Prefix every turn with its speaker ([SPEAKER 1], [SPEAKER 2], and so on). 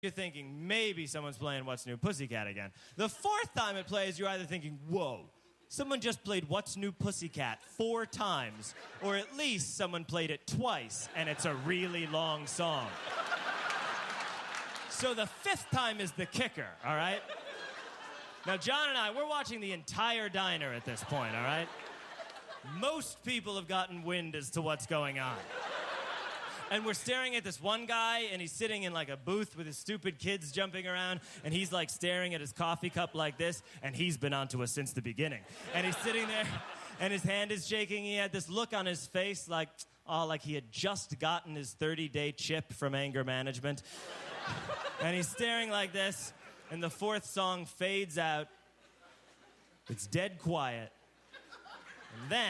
[SPEAKER 1] you're thinking maybe someone's playing What's New Pussycat again. The fourth time it plays, you're either thinking, whoa, someone just played What's New Pussycat 4 times, or at least someone played it twice, and it's a really long song. So the 5th time is the kicker, all right? Now, John and I, we're watching the entire diner at this point, all right? Most people have gotten wind as to what's going on. And we're staring at this one guy, and he's sitting in like a booth with his stupid kids jumping around, and he's like staring at his coffee cup like this, and he's been onto us since the beginning. And he's sitting there, and his hand is shaking. He had this look on his face like he had just gotten his 30-day chip from anger management. And he's staring like this, and the 4th song fades out. It's dead quiet. And then